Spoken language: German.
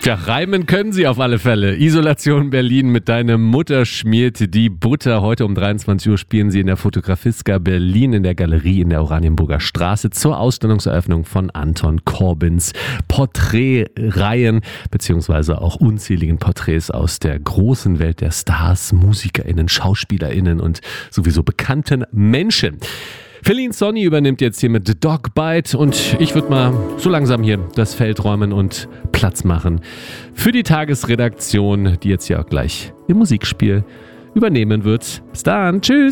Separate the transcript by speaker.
Speaker 1: Ja, reimen können sie auf alle Fälle. Isolation Berlin mit Deine Mutter schmiert die Butter. Heute um 23 Uhr spielen sie in der Fotografiska Berlin in der Galerie in der Oranienburger Straße zur Ausstellungseröffnung von Anton Corbins Porträtreihen beziehungsweise auch unzähligen Porträts aus der großen Welt der Stars, MusikerInnen, SchauspielerInnen und sowieso bekannten Menschen. Feline Sonny übernimmt jetzt hier mit The Dog Bite und ich würde mal so langsam hier das Feld räumen und Platz machen für die Tagesredaktion, die jetzt ja auch gleich im Musikspiel übernehmen wird. Bis dann, tschüss!